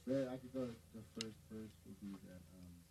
But I could go. The first verse would be that